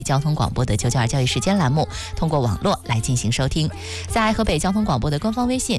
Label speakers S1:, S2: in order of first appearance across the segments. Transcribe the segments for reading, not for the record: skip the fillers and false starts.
S1: 交通广播的992教育时间栏目，通过网络来进行收听。在河北交通广播的官方微信，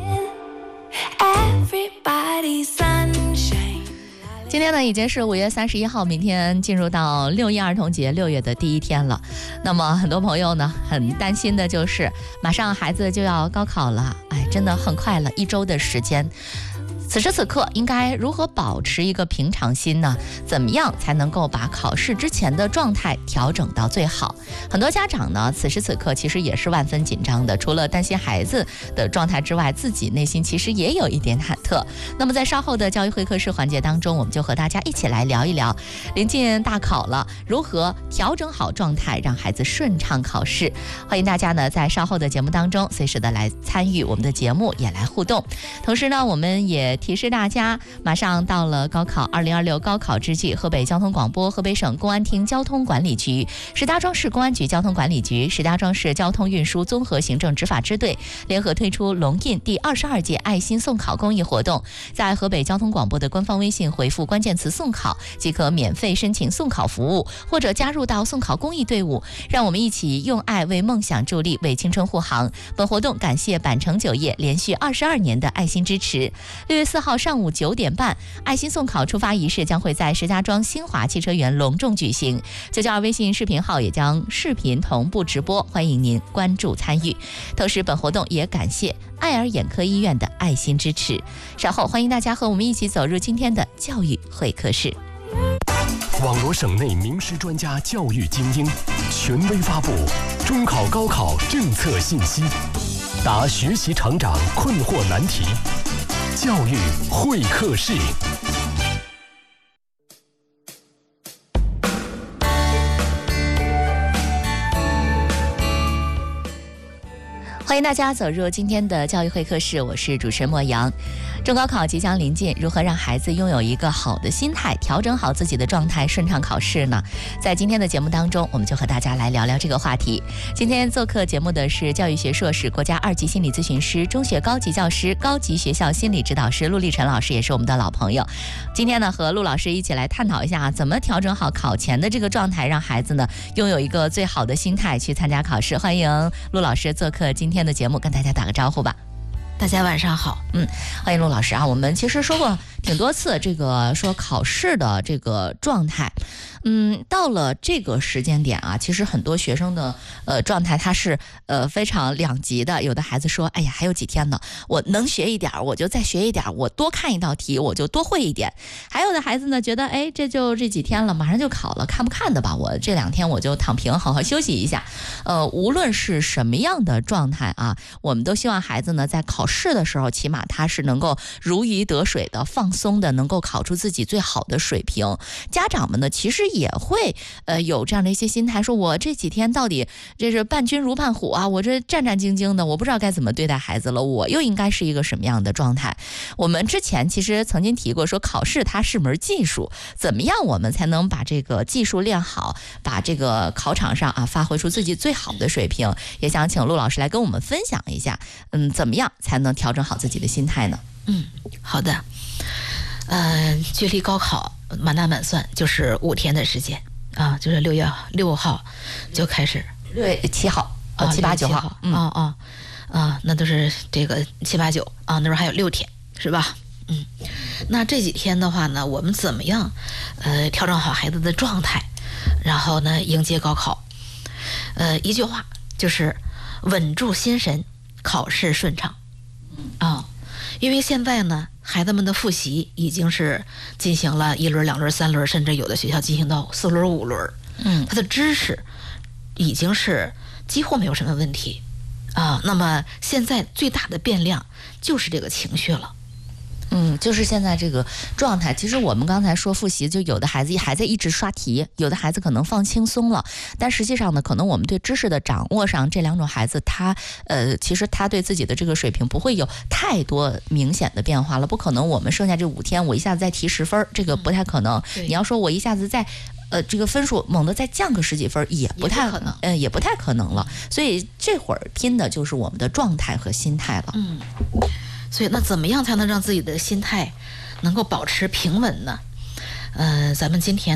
S1: 今天呢已经是5月31号，明天进入到6一儿童节，6月的第一天了。那么很多朋友呢很担心的就是马上孩子就要高考了，真的很快了，1周的时间。此时此刻应该如何保持一个平常心呢？怎么样才能够把考试之前的状态调整到最好？很多家长呢此时此刻其实也是万分紧张的，除了担心孩子的状态之外，自己内心其实也有一点忐忑。那么在稍后的教育会客室环节当中，我们就和大家一起来聊一聊临近大考了，如何调整好状态，让孩子顺畅考试。欢迎大家呢在稍后的节目当中随时的来参与我们的节目，也来互动。同时呢，我们也提示大家，马上到了高考2026高考之际，河北交通广播、河北省公安厅交通管理局、石家庄市公安局交通管理局、石家庄市交通运输综合行政执法支队联合推出龙印第22届爱心送考公益活动。在河北交通广播的官方微信回复关键词送考，即可免费申请送考服务，或者加入到送考公益队伍。让我们一起用爱为梦想助力，为青春护航。本活动感谢百城酒业连续22年的爱心支持。6月4号上午9点半，爱心送考出发仪式将会在石家庄新华汽车园隆重举行。992微信视频号也将视频同步直播，欢迎您关注参与。同时，本活动也感谢爱尔眼科医院的爱心支持。稍后欢迎大家和我们一起走入今天的教育会客室。
S2: 网罗省内名师专家教育精英，权威发布中考高考政策信息，答学习成长困惑难题。教育会客室。
S1: 欢迎大家走入今天的教育会客室，我是主持人莫阳。中高考即将临近，如何让孩子拥有一个好的心态，调整好自己的状态，顺畅考试呢？在今天的节目当中，我们就和大家来聊聊这个话题。今天做客节目的是教育学硕士、国家2级心理咨询师、中学高级教师、高级学校心理指导师陆励晨老师，也是我们的老朋友。今天呢，和陆老师一起来探讨一下怎么调整好考前的这个状态，让孩子呢拥有一个最好的心态去参加考试。欢迎陆老师做客今天的节目，跟大家打个招呼吧。
S3: 大家晚上好。
S1: 欢迎陆老师啊。我们其实说过挺多次这个说考试的这个状态，到了这个时间点啊，其实很多学生的状态它是非常两极的。有的孩子说，哎呀，还有几天呢，我能学一点我就再学一点，我多看一道题我就多会一点。还有的孩子呢觉得，这几天了，马上就考了，看不看的吧，我这2天我就躺平，好好休息一下。无论是什么样的状态啊，我们都希望孩子呢在考试的时候，起码他是能够如鱼得水的、放松的，能够考出自己最好的水平。家长们呢其实也会有这样的一些心态，说我这几天到底这是伴君如伴虎啊，我这战战兢兢的，我不知道该怎么对待孩子了，我又应该是一个什么样的状态。我们之前其实曾经提过，说考试它是门技术，怎么样我们才能把这个技术练好，把这个考场上啊发挥出自己最好的水平。也想请陆老师来跟我们分享一下，怎么样才能调整好自己的心态呢？
S3: 好的。距离高考满打满算就是5天的时间啊，就是6月6号就开始
S1: ，6月7号、7、8、9号，
S3: 那都是这个7、8、9啊，那时候还有6天，是吧？那这几天的话呢，我们怎么样调整好孩子的状态，然后呢迎接高考？一句话就是稳住心神，考试顺畅因为现在呢，孩子们的复习已经是进行了1轮、2轮、3轮，甚至有的学校进行到4轮、5轮。他的知识已经是几乎没有什么问题那么现在最大的变量就是这个情绪了。
S1: 就是现在这个状态。其实我们刚才说复习，就有的孩子还在一直刷题，有的孩子可能放轻松了，但实际上呢，可能我们对知识的掌握上，这2种孩子他其实他对自己的这个水平不会有太多明显的变化了。不可能我们剩下这5天我一下子再提10分，这个不太可能。你要说我一下子再这个分数猛地再降个10几分，也不太可能，也不太可能了。所以这会儿拼的就是我们的状态和心态了。
S3: 所以那怎么样才能让自己的心态能够保持平稳呢？咱们今天